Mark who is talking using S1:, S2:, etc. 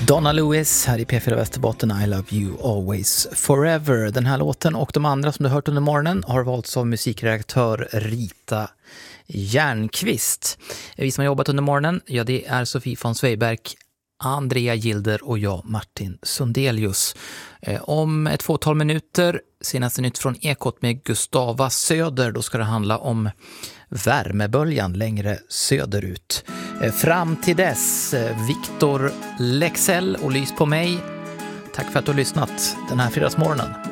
S1: Donna Lewis här i P4 Västerbotten, I Love You Always Forever. Den här låten och de andra som du hört under morgonen har valts av musikredaktör Rita Järnqvist. Vi som har jobbat under morgonen, ja, det är Sofie von Sveiberg, Andrea Gilder och jag, Martin Sundelius. Om ett fåtal minuter, senaste nytt från Ekot med Gustava Söder, då ska det handla om värmeböljan längre söderut. Fram till dess, Victor Lexell och Lys på mig. Tack för att du har lyssnat den här fredagsmorgonen.